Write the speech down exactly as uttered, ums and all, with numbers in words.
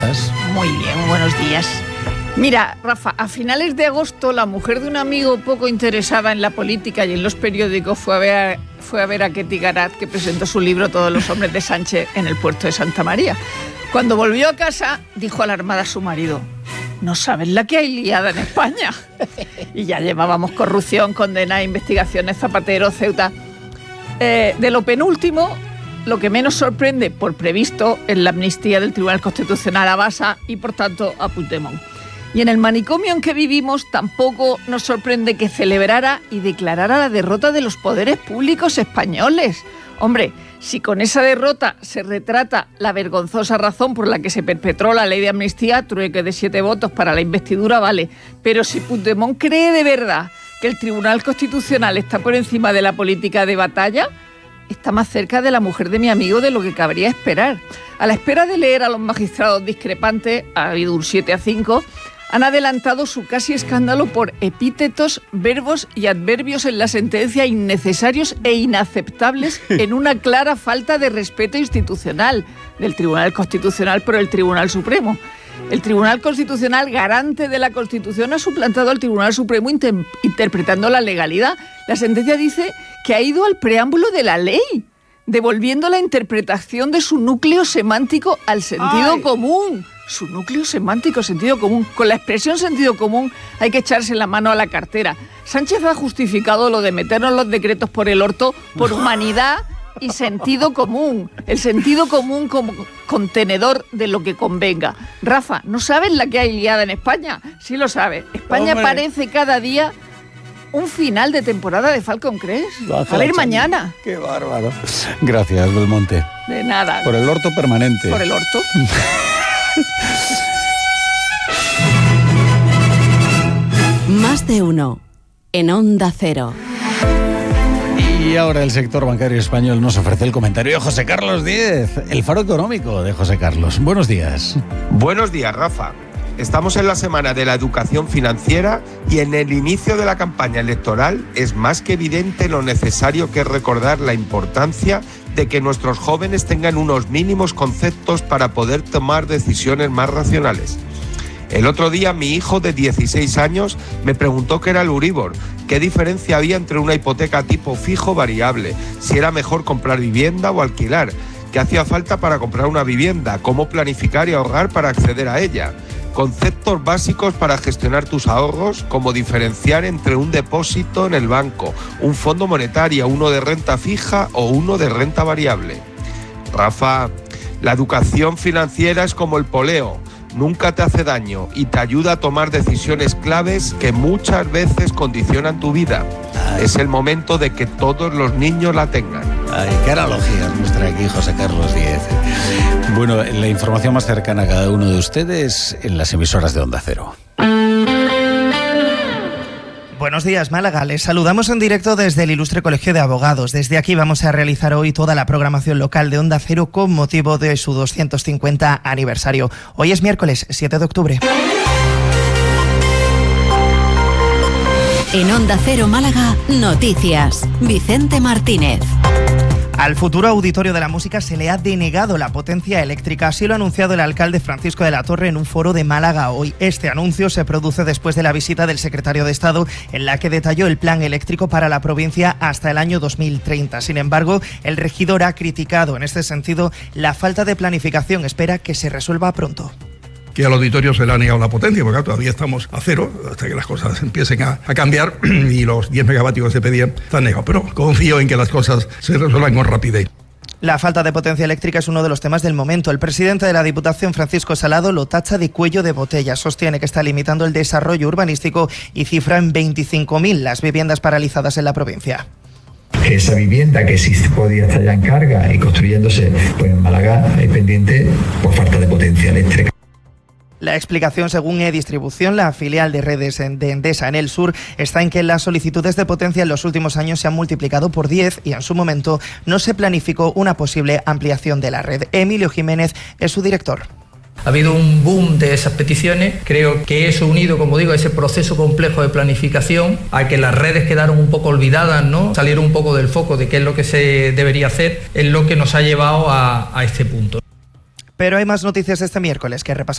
Muy bien, buenos días. Mira, Rafa, a finales de agosto la mujer de un amigo poco interesada en la política y en los periódicos fue a ver, fue a, ver a Ketty Garat, que presentó su libro Todos los hombres de Sánchez en el puerto de Santa María. Cuando volvió a casa, dijo alarmada a su marido: no sabes la que hay liada en España. Y ya llevábamos corrupción, condena, investigaciones, Zapatero, Ceuta. Eh, de lo penúltimo, lo que menos sorprende, por previsto, es la amnistía del Tribunal Constitucional a Basa y, por tanto, a Puigdemont. Y en el manicomio en que vivimos tampoco nos sorprende que celebrara y declarara la derrota de los poderes públicos españoles. Hombre, si con esa derrota se retrata la vergonzosa razón por la que se perpetró la ley de amnistía, trueque de siete votos para la investidura, vale. Pero si Puigdemont cree de verdad que el Tribunal Constitucional está por encima de la política de batalla, está más cerca de la mujer de mi amigo de lo que cabría esperar. A la espera de leer a los magistrados discrepantes, ha habido un siete a cinco, han adelantado su casi escándalo por epítetos, verbos y adverbios en la sentencia innecesarios e inaceptables en una clara falta de respeto institucional del Tribunal Constitucional por el Tribunal Supremo. El Tribunal Constitucional, garante de la Constitución, ha suplantado al Tribunal Supremo inter- interpretando la legalidad. La sentencia dice que ha ido al preámbulo de la ley, devolviendo la interpretación de su núcleo semántico al sentido Ay. común. Su núcleo semántico, sentido común. Con la expresión sentido común hay que echarse la mano a la cartera. Sánchez ha justificado lo de meternos los decretos por el orto por humanidad y sentido común. El sentido común como contenedor de lo que convenga. Rafa, ¿no sabes la que hay liada en España? Sí lo sabes. España Hombre. parece cada día un final de temporada de Falcon Crest. A ver mañana. Qué bárbaro. Gracias, Belmonte. De nada. Por el orto permanente. Por el orto. Más de uno en Onda Cero. Y ahora el sector bancario español nos ofrece el comentario de José Carlos Díez, el faro económico de José Carlos. Buenos días. Buenos días, Rafa. Estamos en la semana de la educación financiera y en el inicio de la campaña electoral es más que evidente lo necesario que es recordar la importancia de que nuestros jóvenes tengan unos mínimos conceptos para poder tomar decisiones más racionales. El otro día mi hijo de dieciséis años me preguntó qué era el Euribor, qué diferencia había entre una hipoteca tipo fijo o variable, si era mejor comprar vivienda o alquilar, qué hacía falta para comprar una vivienda, cómo planificar y ahorrar para acceder a ella. Conceptos básicos para gestionar tus ahorros, como diferenciar entre un depósito en el banco, un fondo monetario, uno de renta fija o uno de renta variable. Rafa, la educación financiera es como el poleo. Nunca te hace daño y te ayuda a tomar decisiones claves que muchas veces condicionan tu vida. Ay. Es el momento de que todos los niños la tengan. Ay, qué analogías nos trae aquí José Carlos Díez. Bueno, la información más cercana a cada uno de ustedes en las emisoras de Onda Cero. Buenos días, Málaga. Les saludamos en directo desde el Ilustre Colegio de Abogados. Desde aquí vamos a realizar hoy toda la programación local de Onda Cero con motivo de su doscientos cincuenta aniversario. Hoy es miércoles siete de octubre. En Onda Cero Málaga, noticias. Vicente Martínez. Al futuro Auditorio de la Música se le ha denegado la potencia eléctrica, así lo ha anunciado el alcalde Francisco de la Torre en un foro de Málaga hoy. Este anuncio se produce después de la visita del secretario de Estado, en la que detalló el plan eléctrico para la provincia hasta el año dos mil treinta. Sin embargo, el regidor ha criticado en este sentido la falta de planificación. Espera que se resuelva pronto. Que al auditorio se le ha negado la potencia, porque todavía estamos a cero, hasta que las cosas empiecen a, a cambiar, y los diez megavatios que se pedían están negados. Pero confío en que las cosas se resuelvan con rapidez. La falta de potencia eléctrica es uno de los temas del momento. El presidente de la Diputación, Francisco Salado, lo tacha de cuello de botella. Sostiene que está limitando el desarrollo urbanístico y cifra en veinticinco mil las viviendas paralizadas en la provincia. Esa vivienda que sí podía estar ya en carga y construyéndose, pues en Málaga es pendiente por falta de potencia eléctrica. La explicación, según E-Distribución, la filial de redes de Endesa en el sur, está en que las solicitudes de potencia en los últimos años se han multiplicado por diez y en su momento no se planificó una posible ampliación de la red. Emilio Jiménez es su director. Ha habido un boom de esas peticiones. Creo que eso, unido, como digo, a ese proceso complejo de planificación, a que las redes quedaron un poco olvidadas, ¿no? Salieron un poco del foco de qué es lo que se debería hacer, es lo que nos ha llevado a, a este punto. Pero hay más noticias este miércoles que repasamos.